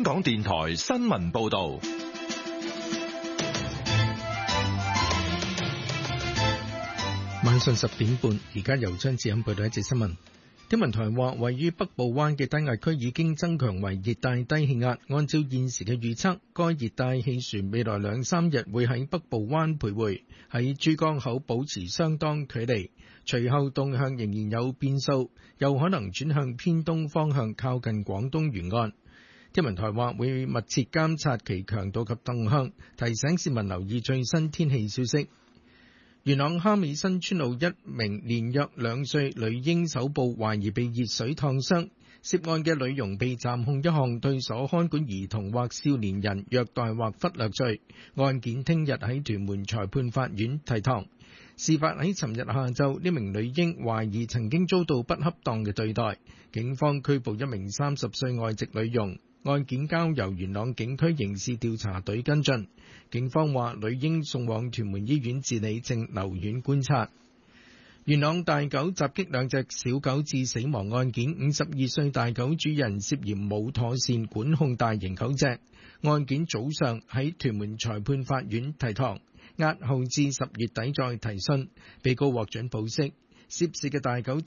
港電台新聞報道。 晚上10點半，而家由張志欣報道一節新聞。天文台話，位於北部灣嘅低壓區已經增強為熱帶低氣壓。按照現時嘅預測，該熱帶氣旋未來2-3日會喺北部灣徘徊，喺珠江口保持相當距離。隨後動向仍然有變數，有可能轉向偏東方向靠近廣東沿岸。天文台話會密切監察其強度及動向，提醒市民留意最新天氣消息。元朗蝦尾新村路一名年約2歲女嬰手部懷疑被熱水燙傷，涉案嘅女傭被暫控一項對所看管兒童或少年人虐待或忽略罪，案件聽日喺屯門裁判法院提堂。事發喺尋日下晝，呢名女嬰懷疑曾經遭到不恰當嘅對待，警方拘捕一名30歲外籍女傭。案件交由元朗警區刑事調查隊跟進。警方話女嬰送往屯門醫院治理，正留院觀察。元朗大狗襲擊2隻小狗致死亡案件，52歲大狗主人涉嫌冇妥善管控大型狗隻。案件早上喺屯門裁判法院提堂，押後至10月底再提訊。被告獲准保釋。涉事嘅大狗